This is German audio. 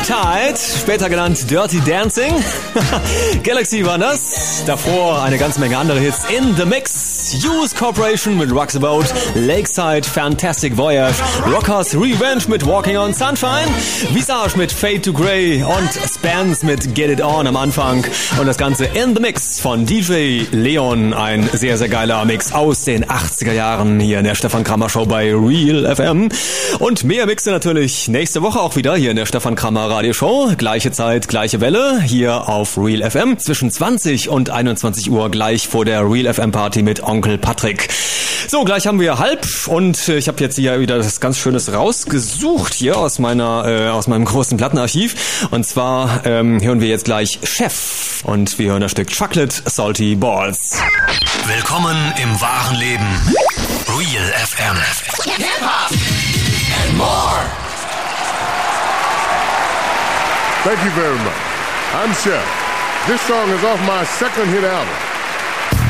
Tide, später genannt Dirty Dancing. Galaxy war das. Davor eine ganze Menge andere Hits in the Mix. Use Corporation mit Rocks About, Lakeside, Fantastic Voyage, Rockers Revenge mit Walking on Sunshine, Visage mit Fade to Grey und Spence mit Get It On am Anfang. Und das Ganze in the Mix von DJ Leon. Ein sehr, sehr geiler Mix aus den 80er Jahren hier in der Stefan Kramer Show bei Real FM. Und mehr Mixe natürlich nächste Woche auch wieder hier in der Stefan Kramer Radioshow. Gleiche Zeit, gleiche Welle hier auf Real FM zwischen 20 und 21 Uhr gleich vor der Real FM Party mit Onkel Patrick. So, gleich haben wir halb und ich habe jetzt hier wieder das ganz Schönes rausgesucht hier aus meinem großen Plattenarchiv. Und zwar hören wir jetzt gleich Chef und wir hören das Stück Chocolate Salty Balls. Willkommen im wahren Leben. Real FM. Hip-Hop and more. Thank you very much. I'm Chef. This song is off my second hit album.